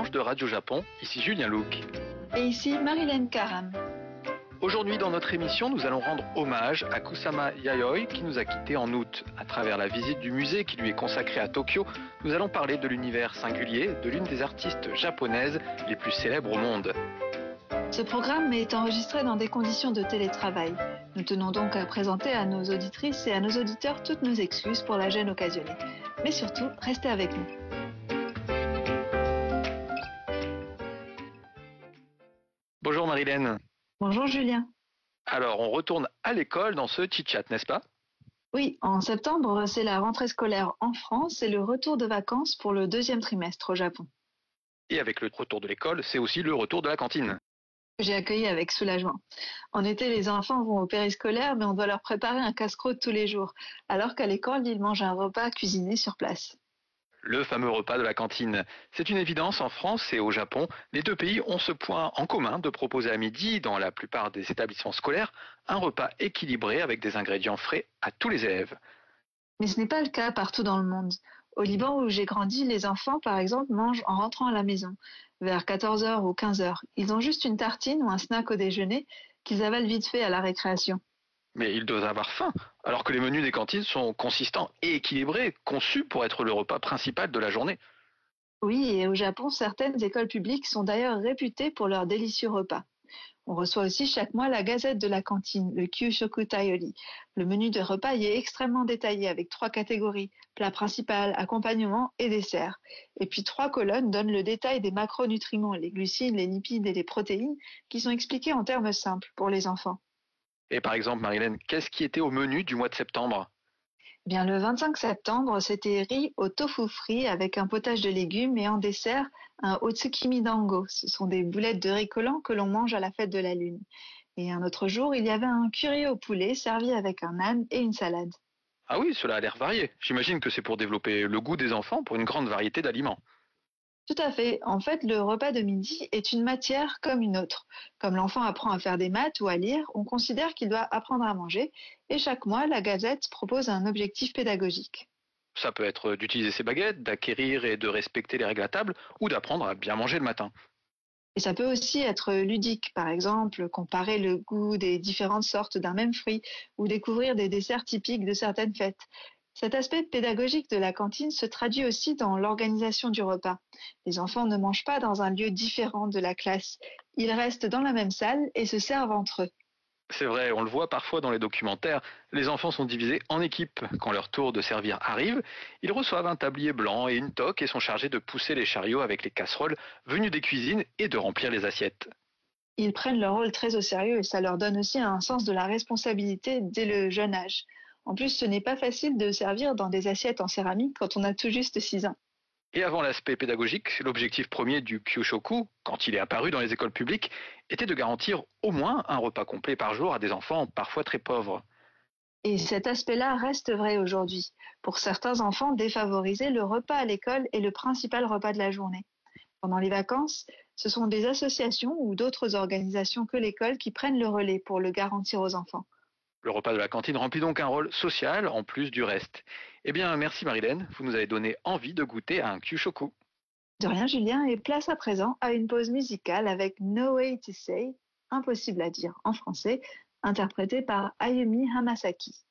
dimanche de Radio Japon, ici Julien Luc. Et ici Marilyn Karam. Aujourd'hui dans notre émission, nous allons rendre hommage à Kusama Yayoi qui nous a quittés en août. À travers la visite du musée qui lui est consacré à Tokyo, nous allons parler de l'univers singulier de l'une des artistes japonaises les plus célèbres au monde. Ce programme est enregistré dans des conditions de télétravail. Nous tenons donc à présenter à nos auditrices et à nos auditeurs toutes nos excuses pour la gêne occasionnée. Mais surtout, restez avec nous. Bonjour Marilyn. Bonjour Julien. Alors, on retourne à l'école dans ce chit-chat, n'est-ce pas? Oui, en septembre, c'est la rentrée scolaire en France et le retour de vacances pour le deuxième trimestre au Japon. Et avec le retour de l'école, c'est aussi le retour de la cantine. J'ai accueilli avec soulagement. En été, les enfants vont au périscolaire, mais on doit leur préparer un casse-croûte tous les jours, alors qu'à l'école, ils mangent un repas cuisiné sur place. Le fameux repas de la cantine. C'est une évidence en France et au Japon. Les deux pays ont ce point en commun de proposer à midi, dans la plupart des établissements scolaires, un repas équilibré avec des ingrédients frais à tous les élèves. Mais ce n'est pas le cas partout dans le monde. Au Liban où j'ai grandi, les enfants, par exemple, mangent en rentrant à la maison, vers 14h ou 15h. Ils ont juste une tartine ou un snack au déjeuner qu'ils avalent vite fait à la récréation. Mais ils doivent avoir faim, alors que les menus des cantines sont consistants et équilibrés, conçus pour être le repas principal de la journée. Oui, et au Japon, certaines écoles publiques sont d'ailleurs réputées pour leurs délicieux repas. On reçoit aussi chaque mois la gazette de la cantine, le Kyushoku Tayori. Le menu de repas y est extrêmement détaillé avec 3 catégories, plat principal, accompagnement et dessert. Et puis 3 colonnes donnent le détail des macronutriments, les glucides, les lipides et les protéines, qui sont expliqués en termes simples pour les enfants. Et par exemple, Marilyn, qu'est-ce qui était au menu du mois de septembre? Bien, le 25 septembre, c'était riz au tofu frit avec un potage de légumes et en dessert, un otsukimi dango. Ce sont des boulettes de riz collant que l'on mange à la fête de la Lune. Et un autre jour, il y avait un curry au poulet servi avec un âne et une salade. Ah oui, cela a l'air varié. J'imagine que c'est pour développer le goût des enfants pour une grande variété d'aliments. Tout à fait. En fait, le repas de midi est une matière comme une autre. Comme l'enfant apprend à faire des maths ou à lire, on considère qu'il doit apprendre à manger. Et chaque mois, la Gazette propose un objectif pédagogique. Ça peut être d'utiliser ses baguettes, d'acquérir et de respecter les règles à table, ou d'apprendre à bien manger le matin. Et ça peut aussi être ludique, par exemple, comparer le goût des différentes sortes d'un même fruit ou découvrir des desserts typiques de certaines fêtes. Cet aspect pédagogique de la cantine se traduit aussi dans l'organisation du repas. Les enfants ne mangent pas dans un lieu différent de la classe. Ils restent dans la même salle et se servent entre eux. C'est vrai, on le voit parfois dans les documentaires, les enfants sont divisés en équipes. Quand leur tour de servir arrive, ils reçoivent un tablier blanc et une toque et sont chargés de pousser les chariots avec les casseroles venues des cuisines et de remplir les assiettes. Ils prennent leur rôle très au sérieux et ça leur donne aussi un sens de la responsabilité dès le jeune âge. En plus, ce n'est pas facile de servir dans des assiettes en céramique quand on a tout juste 6 ans. Et avant l'aspect pédagogique, l'objectif premier du Kyushoku, quand il est apparu dans les écoles publiques, était de garantir au moins un repas complet par jour à des enfants parfois très pauvres. Et cet aspect-là reste vrai aujourd'hui. Pour certains enfants défavorisés, le repas à l'école est le principal repas de la journée. Pendant les vacances, ce sont des associations ou d'autres organisations que l'école qui prennent le relais pour le garantir aux enfants. Le repas de la cantine remplit donc un rôle social en plus du reste. Eh bien, merci Marilyn, vous nous avez donné envie de goûter à un Kyushoku. De rien, Julien, et place à présent à une pause musicale avec No Way to Say, impossible à dire en français, interprété par Ayumi Hamasaki.